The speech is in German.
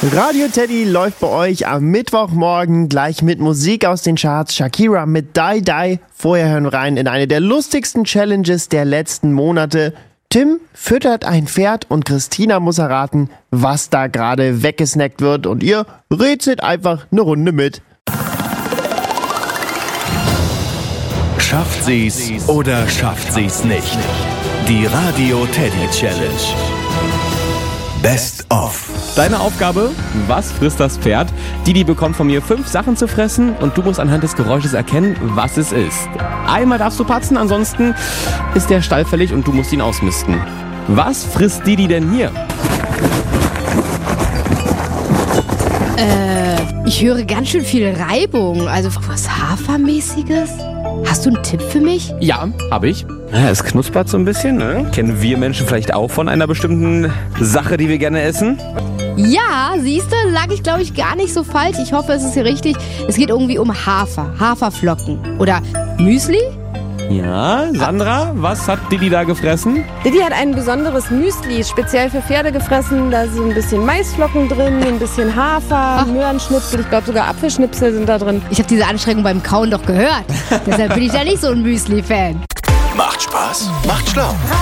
Radio Teddy läuft bei euch am Mittwochmorgen gleich mit Musik aus den Charts. Shakira mit Die Die. Vorher hören wir rein in eine der lustigsten Challenges der letzten Monate. Tim füttert ein Pferd und Christina muss erraten, was da gerade weggesnackt wird. Und ihr rätselt einfach eine Runde mit. Schafft sie's oder schafft sie's nicht? Die Radio Teddy Challenge. Best of. Deine Aufgabe, was frisst das Pferd? Didi bekommt von mir 5 Sachen zu fressen und du musst anhand des Geräusches erkennen, was es ist. Einmal darfst du patzen, ansonsten ist der Stall fällig und du musst ihn ausmisten. Was frisst Didi denn hier? Ich höre ganz schön viel Reibung. Also was Hafermäßiges? Hast du einen Tipp für mich? Ja, habe ich. Ja, es knuspert so ein bisschen, ne? Kennen wir Menschen vielleicht auch von einer bestimmten Sache, die wir gerne essen? Ja, siehst du, lag ich glaube ich gar nicht so falsch. Ich hoffe, es ist hier richtig. Es geht irgendwie um Haferflocken. Oder Müsli? Ja, Sandra, was hat Didi da gefressen? Didi hat ein besonderes Müsli, speziell für Pferde gefressen. Da sind ein bisschen Maisflocken drin, ein bisschen Hafer, Möhrenschnipsel, ich glaube sogar Apfelschnipsel sind da drin. Ich habe diese Anstrengung beim Kauen doch gehört. Deshalb bin ich da nicht so ein Müsli-Fan. Macht Spaß, macht schlau.